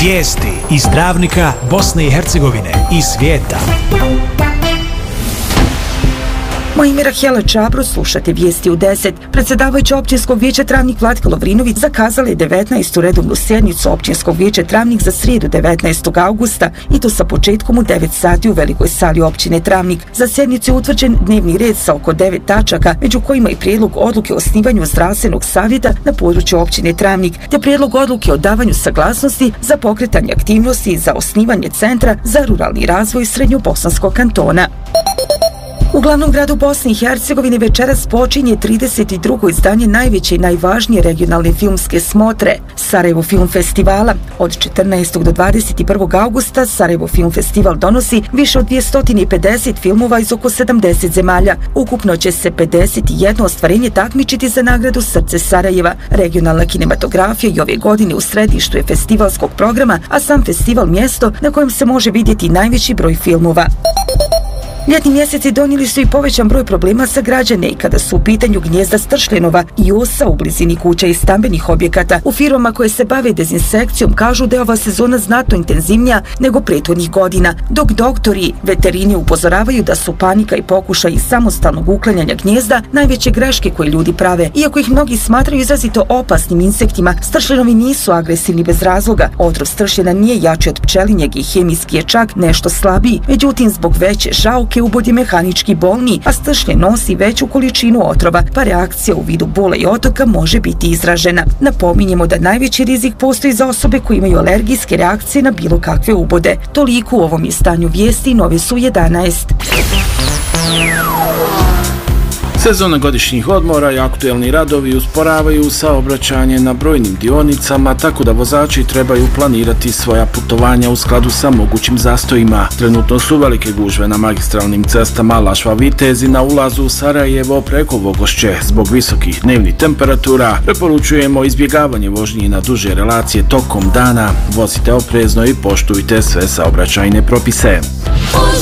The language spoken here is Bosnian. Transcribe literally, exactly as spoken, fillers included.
Vijesti iz Travnika, Bosne i Hercegovine i svijeta. Moje ime je Rahela Čabro, slušate Vijesti u deset. Predsjedavajuća općinskog vijeća Travnik Vlatka Lovrinović zakazala je devetnaestu redovnu sjednicu općinskog vijeća Travnik za srijedu devetnaestog augusta i to sa početkom u devet sati u velikoj sali općine Travnik. Za sjednicu je utvrđen dnevni red sa oko devet tačaka, među kojima i prijedlog odluke o osnivanju zdravstvenog savjeta na području općine Travnik, te prijedlog odluke o davanju saglasnosti za pokretanje aktivnosti za osnivanje centra za ruralni razvoj Srednjobosanskog kantona. U glavnom gradu Bosne i Hercegovine večeras počinje trideset drugo izdanje najveće i najvažnije regionalne filmske smotre Sarajevo Film Festivala. Od četrnaestog do dvadeset prvog augusta Sarajevo Film Festival donosi više od dvjesto pedeset filmova iz oko sedamdeset zemalja. Ukupno će se pedeset jedno ostvarenje takmičiti za nagradu Srce Sarajeva. Regionalna kinematografija i ove godine u središtu je festivalskog programa, a sam festival mjesto na kojem se može vidjeti najveći broj filmova. Ljetni mjeseci donijeli su i povećan broj problema sa građane i kada su u pitanju gnijezda stršljenova i osa u blizini kuća i stambenih objekata. U firmama koje se bave dezinsekcijom kažu da je ova sezona znatno intenzivnija nego prethodnih godina, dok doktori veterine upozoravaju da su panika i pokušaj samostalnog uklanjanja gnijezda najveće greške koje ljudi prave. Iako ih mnogi smatraju izrazito opasnim insektima, stršljenovi nisu agresivni bez razloga. Otrov stršljena nije jači od pčelinjeg i hemijski je čak nešto slabiji, međutim zbog veće žauke ubod je mehanički bolniji, a stršljen nosi veću količinu otrova, pa reakcija u vidu bola i otoka može biti izražena. Napominjemo da najveći rizik postoji za osobe koje imaju alergijske reakcije na bilo kakve ubode. Toliko u ovom izdanju vijesti, nove su jedanaest. Sezona godišnjih odmora i aktuelni radovi usporavaju saobraćanje na brojnim dionicama, tako da vozači trebaju planirati svoja putovanja u skladu sa mogućim zastojima. Trenutno su velike gužve na magistralnim cestama Lašva-Vitezi na ulazu u Sarajevo preko Vogošće. Zbog visokih dnevnih temperatura preporučujemo izbjegavanje vožnji na duže relacije tokom dana. Vozite oprezno i poštujte sve saobraćajne propise.